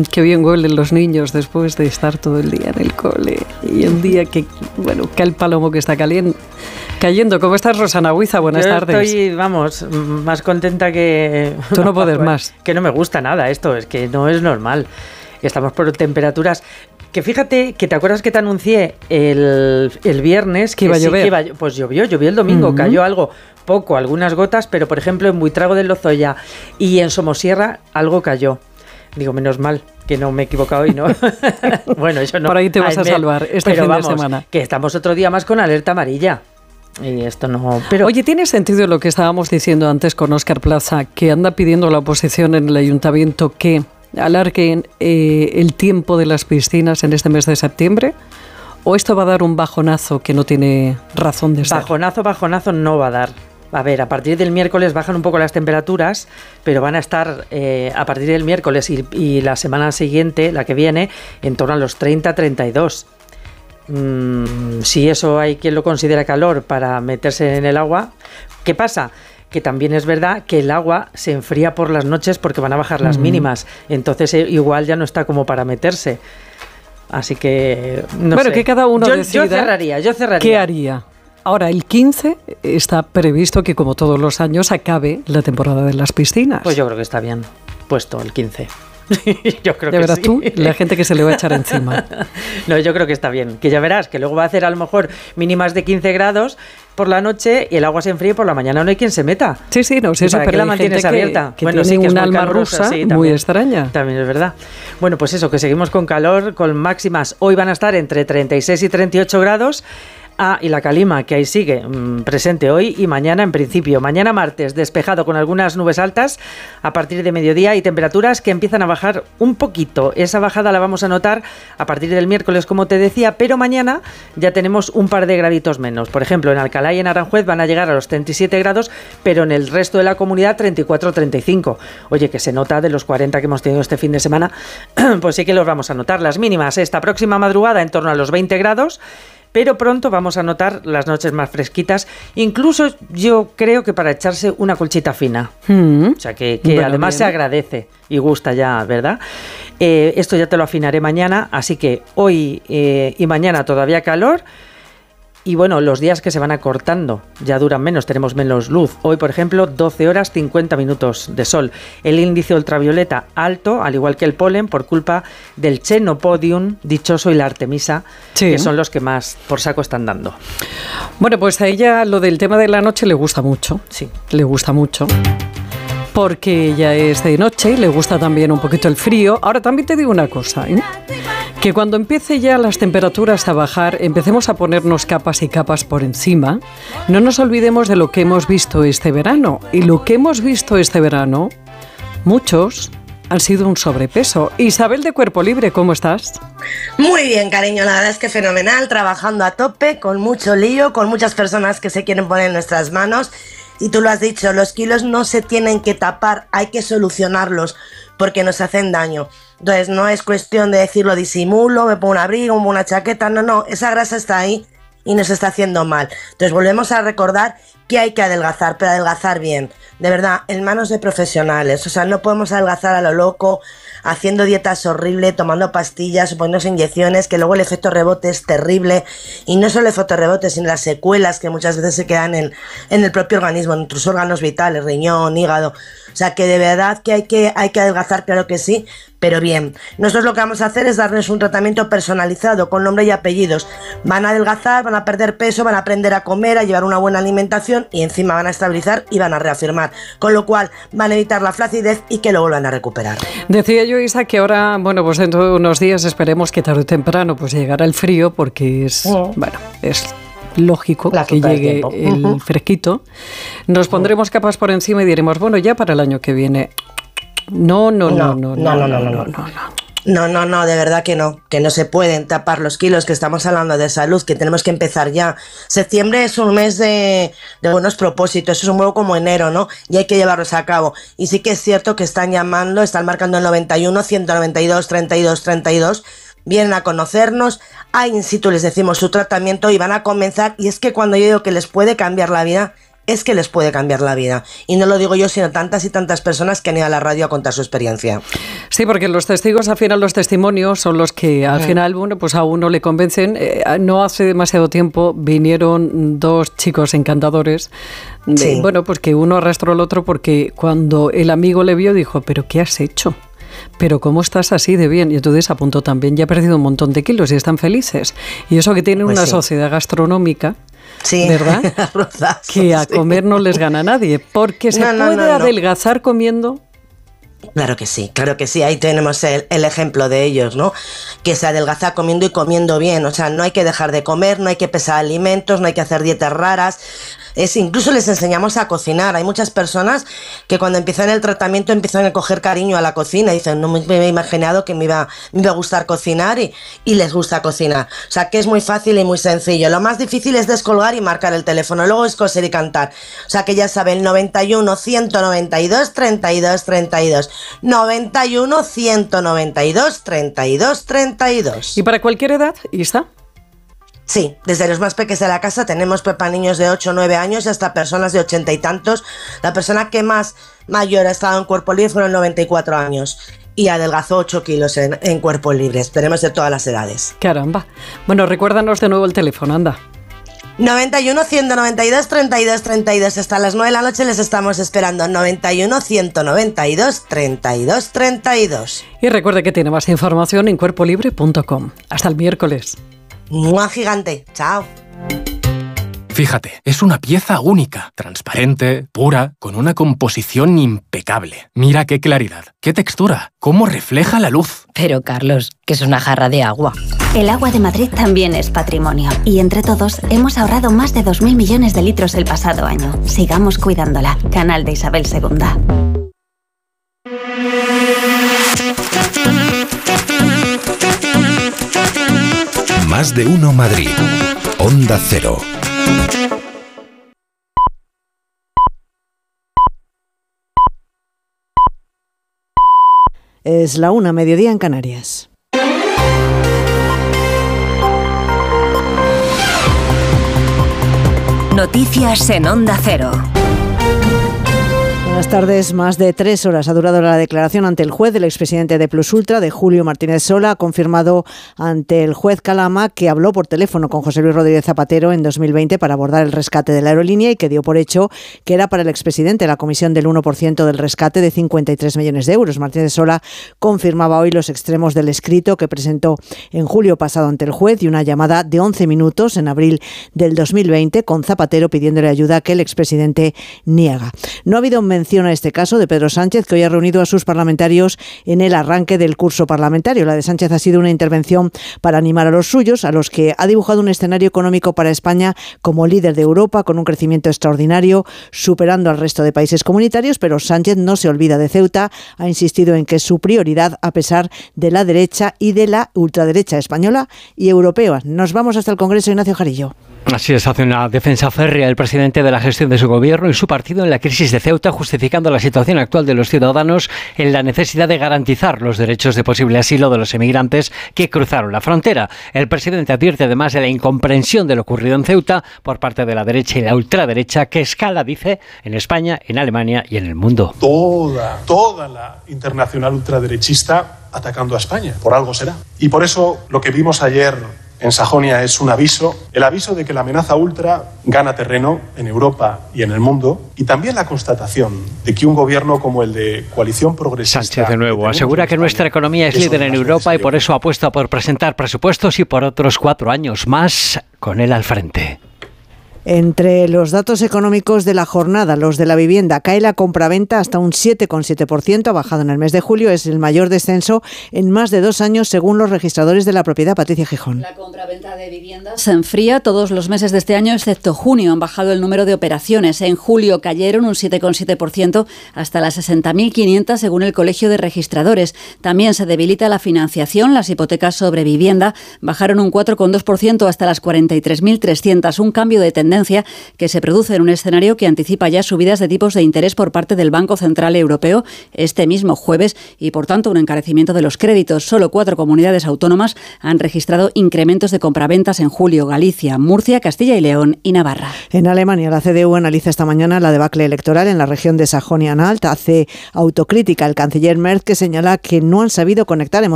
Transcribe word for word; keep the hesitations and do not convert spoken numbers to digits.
qué bien huelen los niños después de estar todo el día en el cole. Y el día que, bueno, cae el palomo que está caliente, cayendo. ¿Cómo estás, Rosana Huiza? Buenas Yo tardes. Estoy, vamos, más contenta que... Tú no puedes más. Que no me gusta nada esto, es que no es normal. Estamos por temperaturas... Que fíjate, que te acuerdas que te anuncié el, el viernes que iba a sí, llover. Que iba, pues llovió, llovió el domingo, uh-huh. Cayó algo poco, algunas gotas, pero por ejemplo en Buitrago del Lozoya y en Somosierra algo cayó. Digo, menos mal que no me he equivocado y no. Bueno, yo no. Por ahí te vas Ay, a salvar me, este pero fin vamos, de semana. Que estamos otro día más con alerta amarilla. Y esto no. Pero oye, ¿tiene sentido lo que estábamos diciendo antes con Óscar Plaza, que anda pidiendo la oposición en el ayuntamiento que alarguen eh, el tiempo de las piscinas en este mes de septiembre? ¿O esto va a dar un bajonazo que no tiene razón de ser? Bajonazo, bajonazo no va a dar. A ver, a partir del miércoles bajan un poco las temperaturas, pero van a estar eh, a partir del miércoles y, y la semana siguiente, la que viene, en torno a los treinta, treinta y dos. Mm, si eso hay quien lo considera calor para meterse en el agua, ¿qué pasa? Que también es verdad que el agua se enfría por las noches porque van a bajar las mm. mínimas, entonces eh, igual ya no está como para meterse. Así que no bueno, sé. Que cada uno yo, decida yo cerraría, yo cerraría. ¿Qué haría? Ahora, el quince está previsto que, como todos los años, acabe la temporada de las piscinas. Pues yo creo que está bien puesto el quince. Yo creo de que verdad, sí. Tú, la gente que se le va a echar encima. No, yo creo que está bien. Que ya verás que luego va a hacer a lo mejor mínimas de quince grados por la noche y el agua se enfríe por la mañana. No hay quien se meta. Sí, sí, no sé eso, pero la mantienes que, abierta. Que bueno, tiene sí, que un es alma calurosa, rusa sí, muy también, extraña. También es verdad. Bueno, pues eso, que seguimos con calor, con máximas. Hoy van a estar entre treinta y seis y treinta y ocho grados. Ah, y la calima, que ahí sigue, mmm, presente hoy y mañana en principio. Mañana martes, despejado con algunas nubes altas a partir de mediodía y temperaturas que empiezan a bajar un poquito. Esa bajada la vamos a notar a partir del miércoles, como te decía, pero mañana ya tenemos un par de graditos menos. Por ejemplo, en Alcalá y en Aranjuez van a llegar a los treinta y siete grados, pero en el resto de la comunidad treinta y cuatro, treinta y cinco. Oye, que se nota de los cuarenta que hemos tenido este fin de semana, pues sí que los vamos a notar. Las mínimas esta próxima madrugada en torno a los veinte grados. Pero pronto vamos a notar las noches más fresquitas, incluso yo creo que para echarse una colchita fina. Mm. O sea, que, que bueno, además bien. Se agradece y gusta ya, ¿verdad? Eh, esto ya te lo afinaré mañana, así que hoy eh, y mañana todavía calor. Y bueno, los días que se van acortando ya duran menos, tenemos menos luz. Hoy, por ejemplo, doce horas cincuenta minutos de sol. El índice ultravioleta alto, al igual que el polen, por culpa del Chenopodium dichoso y la Artemisa, sí. Que son los que más por saco están dando. Bueno, pues a ella lo del tema de la noche le gusta mucho. Sí. Le gusta mucho. Porque ya es de noche y le gusta también un poquito el frío. Ahora también te digo una cosa, ¿eh? Que cuando empiece ya las temperaturas a bajar, empecemos a ponernos capas y capas por encima, no nos olvidemos de lo que hemos visto este verano. Y lo que hemos visto este verano, muchos han sido un sobrepeso. Isabel de Cuerpo Libre, ¿cómo estás? Muy bien, cariño, la verdad es que fenomenal, trabajando a tope, con mucho lío, con muchas personas que se quieren poner en nuestras manos. Y tú lo has dicho, los kilos no se tienen que tapar, hay que solucionarlos porque nos hacen daño. Entonces no es cuestión de decirlo disimulo, me pongo un abrigo, me pongo una chaqueta, no, no, esa grasa está ahí y nos está haciendo mal. Entonces volvemos a recordar que hay que adelgazar, pero adelgazar bien, de verdad, en manos de profesionales. O sea, no podemos adelgazar a lo loco, haciendo dietas horribles, tomando pastillas, poniéndose inyecciones, que luego el efecto rebote es terrible, y no solo el efecto rebote, sino las secuelas que muchas veces se quedan en, en el propio organismo, en nuestros órganos vitales, riñón, hígado. O sea, que de verdad que hay que, hay que adelgazar, claro que sí, pero bien. Nosotros lo que vamos a hacer es darles un tratamiento personalizado, con nombre y apellidos. Van a adelgazar, van a perder peso, van a aprender a comer, a llevar una buena alimentación y encima van a estabilizar y van a reafirmar. Con lo cual van a evitar la flacidez y que lo vuelvan a recuperar. Decía yo, Isa, que ahora, bueno, pues dentro de unos días esperemos que tarde o temprano pues llegará el frío, porque es, oh. bueno, es lógico la que llegue el uh-huh. fresquito. Nos pondremos capas por encima y diremos, bueno, ya para el año que viene. No, no, no, no, no, no, no, no, no, no, no. No, no, no, de verdad que no, que no se pueden tapar los kilos, que estamos hablando de salud, que tenemos que empezar ya. Septiembre es un mes de, de buenos propósitos, es un poco como enero, ¿no? Y hay que llevarlos a cabo. Y sí que es cierto que están llamando, están marcando el noventa y uno, ciento noventa y dos, treinta y dos, treinta y dos, vienen a conocernos, a in situ les decimos su tratamiento y van a comenzar. Y es que cuando yo digo que les puede cambiar la vida, es que les puede cambiar la vida. Y no lo digo yo, sino tantas y tantas personas que han ido a la radio a contar su experiencia. Sí, porque los testigos, al final, los testimonios son los que al final, bueno, pues a uno le convencen. Eh, no hace demasiado tiempo vinieron dos chicos encantadores. De, sí. Bueno, pues que uno arrastró al otro porque cuando el amigo le vio dijo, ¿pero qué has hecho? ¿Pero cómo estás así de bien? Y entonces apuntó también, ya ha perdido un montón de kilos y están felices. Y eso que tienen pues una sí. sociedad gastronómica, sí. ¿verdad? Rozazo, que a comer no les gana nadie, porque se no, no, puede no, no. adelgazar comiendo. Claro que sí, claro que sí, ahí tenemos el, el ejemplo de ellos, ¿no? Que se adelgaza comiendo y comiendo bien, o sea, no hay que dejar de comer, no hay que pesar alimentos, no hay que hacer dietas raras. Es, incluso les enseñamos a cocinar. Hay muchas personas que cuando empiezan el tratamiento empiezan a coger cariño a la cocina y dicen, no me, me he imaginado que me iba, me iba a gustar cocinar y, y les gusta cocinar. O sea, que es muy fácil y muy sencillo. Lo más difícil es descolgar y marcar el teléfono, luego es coser y cantar. O sea, que ya saben, noventa y uno, ciento noventa y dos, treinta y dos, treinta y dos. noventa y uno, ciento noventa y dos, treinta y dos, treinta y dos. ¿Y para cualquier edad? ¿Y está? Sí, desde los más pequeños de la casa tenemos para niños de ocho o nueve años y hasta personas de ochenta y tantos. La persona que más mayor ha estado en cuerpo libre fueron noventa y cuatro años y adelgazó ocho kilos en, en cuerpo libre. Tenemos de todas las edades. Caramba. Bueno, recuérdanos de nuevo el teléfono, anda. noventa y uno, ciento noventa y dos, treinta y dos, treinta y dos. Hasta las nueve de la noche les estamos esperando. noventa y uno, ciento noventa y dos, treinta y dos, treinta y dos. Y recuerde que tiene más información en cuerpo libre punto com. Hasta el miércoles. ¡Mua gigante! ¡Chao! Fíjate, es una pieza única, transparente, pura, con una composición impecable. Mira qué claridad, qué textura, cómo refleja la luz. Pero, Carlos, que es una jarra de agua. El agua de Madrid también es patrimonio. Y entre todos hemos ahorrado más de dos mil millones de litros el pasado año. Sigamos cuidándola. Canal de Isabel segunda. Más de uno Madrid. Onda Cero. Es la una, mediodía en Canarias. Noticias en Onda Cero. Buenas tardes. Más de tres horas ha durado la declaración ante el juez del expresidente de Plus Ultra, de Julio Martínez Sola. Ha confirmado ante el juez Calama que habló por teléfono con José Luis Rodríguez Zapatero en dos mil veinte para abordar el rescate de la aerolínea y que dio por hecho que era para el expresidente la comisión del uno por ciento del rescate de cincuenta y tres millones de euros. Martínez Sola confirmaba hoy los extremos del escrito que presentó en julio pasado ante el juez y una llamada de once minutos en abril del dos mil veinte con Zapatero pidiéndole ayuda que el expresidente niega. No ha habido mención a este caso de Pedro Sánchez, que hoy ha reunido a sus parlamentarios en el arranque del curso parlamentario. La de Sánchez ha sido una intervención para animar a los suyos, a los que ha dibujado un escenario económico para España como líder de Europa, con un crecimiento extraordinario, superando al resto de países comunitarios, pero Sánchez no se olvida de Ceuta, ha insistido en que es su prioridad a pesar de la derecha y de la ultraderecha española y europea. Nos vamos hasta el Congreso, Ignacio Jarillo. Así es, hace una defensa férrea el presidente de la gestión de su gobierno y su partido en la crisis de Ceuta, justificando la situación actual de los ciudadanos en la necesidad de garantizar los derechos de posible asilo de los emigrantes que cruzaron la frontera. El presidente advierte además de la incomprensión de lo ocurrido en Ceuta por parte de la derecha y la ultraderecha, que escala, dice, en España, en Alemania y en el mundo. Toda, toda la internacional ultraderechista atacando a España, por algo será. Y por eso lo que vimos ayer en Sajonia es un aviso, el aviso de que la amenaza ultra gana terreno en Europa y en el mundo, y también la constatación de que un gobierno como el de Coalición Progresista... Sánchez de nuevo asegura que nuestra economía es líder en Europa y por eso apuesta por presentar presupuestos y por otros cuatro años más con él al frente. Entre los datos económicos de la jornada, los de la vivienda, cae la compraventa hasta un siete coma siete por ciento, ha bajado en el mes de julio, es el mayor descenso en más de dos años según los registradores de la propiedad. Patricia Gijón. La compraventa de viviendas se enfría todos los meses de este año, excepto junio. Han bajado el número de operaciones. En julio cayeron un siete coma siete por ciento hasta las sesenta mil quinientas según el Colegio de Registradores. También se debilita la financiación. Las hipotecas sobre vivienda bajaron un cuatro coma dos por ciento hasta las cuarenta y tres mil trescientas, un cambio de tendencia tendencia que se produce en un escenario que anticipa ya subidas de tipos de interés por parte del Banco Central Europeo este mismo jueves y, por tanto, un encarecimiento de los créditos. Solo cuatro comunidades autónomas han registrado incrementos de compraventas en julio: Galicia, Murcia, Castilla y León y Navarra. En Alemania, la C D U analiza esta mañana la debacle electoral en la región de Sajonia-Anhalt. Hace autocrítica el canciller Merz, que señala que no han sabido conectar emocionalmente